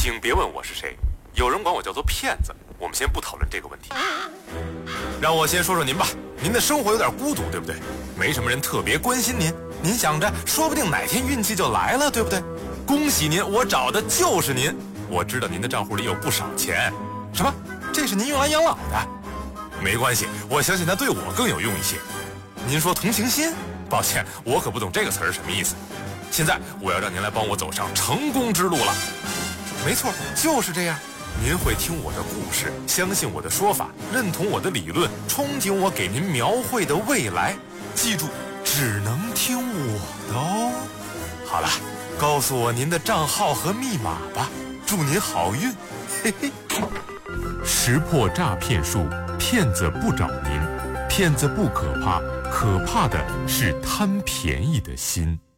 请别问我是谁，有人管我叫做骗子。我们先不讨论这个问题，让我先说说您吧。您的生活有点孤独，对不对？没什么人特别关心您，您想着说不定哪天运气就来了，对不对？恭喜您，我找的就是您。我知道您的账户里有不少钱。什么？这是您用来养老的？没关系，我相信它对我更有用一些。您说同情心？抱歉，我可不懂这个词儿什么意思。现在我要让您来帮我走上成功之路了。没错，就是这样。您会听我的故事，相信我的说法，认同我的理论，憧憬我给您描绘的未来。记住，只能听我的哦。好了，告诉我您的账号和密码吧，祝您好运。嘿嘿。 识破诈骗术，骗子不找您，骗子不可怕，可怕的是贪便宜的心。